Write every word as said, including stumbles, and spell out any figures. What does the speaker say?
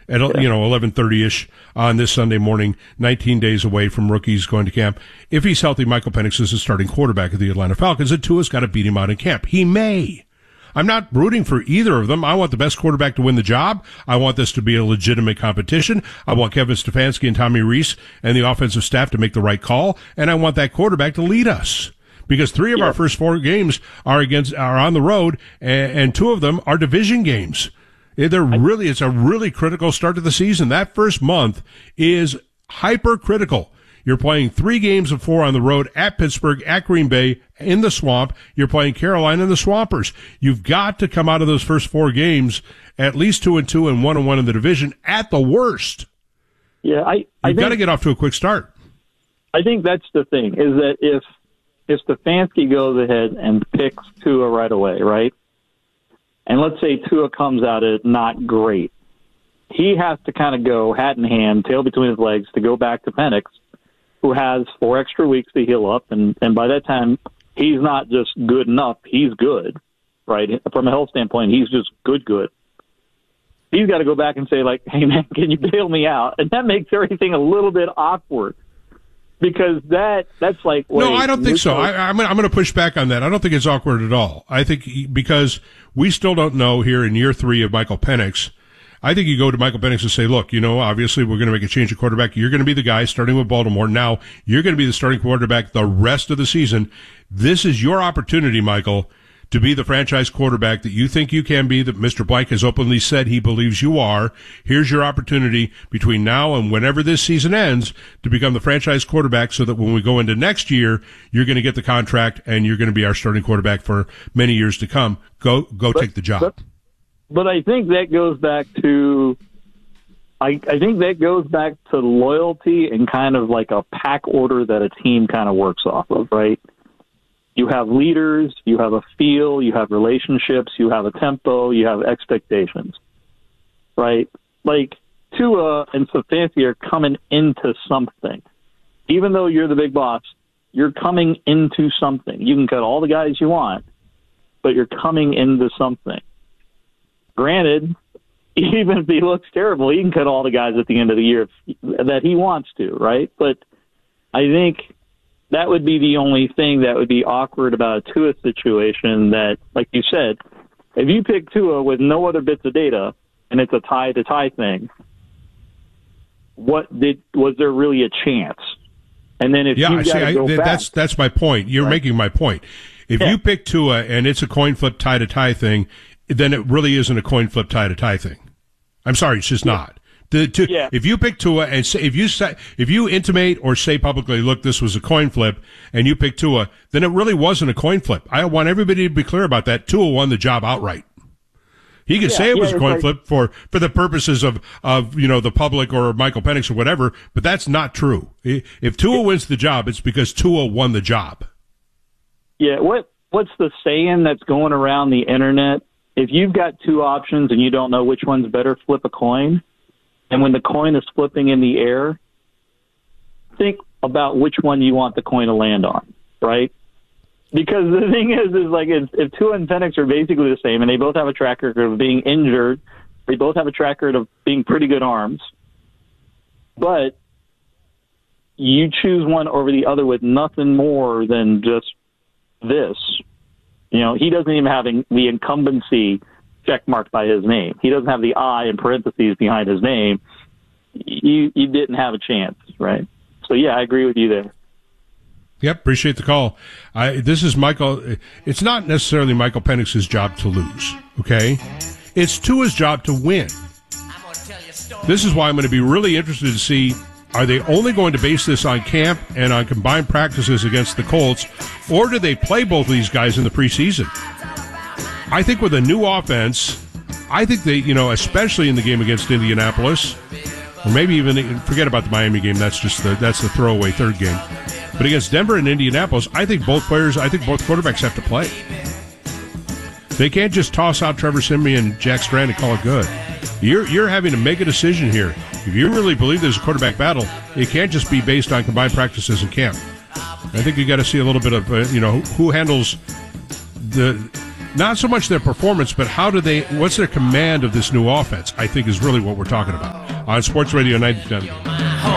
at yeah. you know eleven thirty-ish on this Sunday morning, nineteen days away from rookies going to camp. If he's healthy, Michael Penix is the starting quarterback of the Atlanta Falcons, and Tua's got to beat him out in camp. He may. I'm not rooting for either of them. I want the best quarterback to win the job. I want this to be a legitimate competition. I want Kevin Stefanski and Tommy Rees and the offensive staff to make the right call, and I want that quarterback to lead us. Because three of yeah. our first four games are against are on the road, and, and two of them are division games. They're really it's a really critical start to the season. That first month is hypercritical. You're playing three games of four on the road at Pittsburgh, at Green Bay, in the Swamp. You're playing Carolina and the Swampers. You've got to come out of those first four games at least two and two and one and one in the division at the worst. Yeah, I. I You've got to get off to a quick start. I think that's the thing is that if if Stefanski goes ahead and picks Tua right away, right, and let's say Tua comes out at not great, he has to kind of go hat in hand, tail between his legs to go back to Penix, who has four extra weeks to heal up, and, and by that time, he's not just good enough, he's good, right? From a health standpoint, he's just good, good. He's got to go back and say, like, hey, man, can you bail me out? And that makes everything a little bit awkward, because that that's like... Wait, no, I don't think so. I, I'm, I'm going to push back on that. I don't think it's awkward at all. I think because we still don't know here in year three of Michael Penix, I think you go to Michael Penix and say, look, you know, obviously we're going to make a change of quarterback. You're going to be the guy starting with Baltimore. Now you're going to be the starting quarterback the rest of the season. This is your opportunity, Michael, to be the franchise quarterback that you think you can be, that Mister Blank has openly said he believes you are. Here's your opportunity between now and whenever this season ends to become the franchise quarterback so that when we go into next year, you're going to get the contract and you're going to be our starting quarterback for many years to come. Go, go but, take the job. But- But I think that goes back to, I, I think that goes back to loyalty and kind of like a pack order that a team kind of works off of, right? You have leaders, you have a feel, you have relationships, you have a tempo, you have expectations, right? Like Tua and Stefanski are coming into something. Even though you're the big boss, you're coming into something. You can cut all the guys you want, but you're coming into something. Granted, even if he looks terrible, he can cut all the guys at the end of the year if, that he wants to, right? But I think that would be the only thing that would be awkward about a Tua situation that, like you said, if you pick Tua with no other bits of data and it's a tie-to-tie thing, what did was there really a chance? And then if yeah, you see, I, go th- back, that's that's my point. You're right? making my point. If yeah. you pick Tua and it's a coin flip tie-to-tie thing, then it really isn't a coin flip tie-to-tie thing. I'm sorry, it's just yeah. not. The, to, yeah. If you pick Tua and say, if you say, if you intimate or say publicly, look, this was a coin flip, and you pick Tua, then it really wasn't a coin flip. I want everybody to be clear about that. Tua won the job outright. He could yeah, say it yeah, was a coin like, flip for, for the purposes of, of, you know, the public or Michael Penix or whatever, but that's not true. If Tua it, wins the job, it's because Tua won the job. Yeah, what what's the saying that's going around the internet? If you've got two options and you don't know which one's better, flip a coin. And when the coin is flipping in the air, think about which one you want the coin to land on, right? Because the thing is, is like if, if Tua and Penix are basically the same and they both have a track record of being injured, they both have a track record of being pretty good arms, but you choose one over the other with nothing more than just this. You know, he doesn't even have the incumbency check marked by his name. He doesn't have the I in parentheses behind his name. You you didn't have a chance, right? So, yeah, I agree with you there. Yep, appreciate the call. I, this is Michael. It's not necessarily Michael Penix's job to lose, okay? It's Tua's job to win. This is why I'm going to be really interested to see, are they only going to base this on camp and on combined practices against the Colts, or do they play both of these guys in the preseason? I think with a new offense, I think they, you know, especially in the game against Indianapolis, or maybe even forget about the Miami game. That's just the that's the throwaway third game. But against Denver and Indianapolis, I think both players, I think both quarterbacks have to play. They can't just toss out Trevor Siemian and Jack Strand and call it good. You're you're having to make a decision here. If you really believe there's a quarterback battle, it can't just be based on combined practices in camp. I think you got to see a little bit of, uh, you know, who handles the not so much their performance, but how do they, what's their command of this new offense, I think is really what we're talking about on Sports Radio ninety-nine.